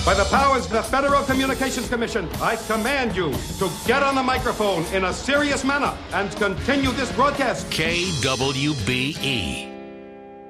By the powers of the Federal Communications Commission, I command you to get on the microphone in a serious manner and continue this broadcast. KWBE.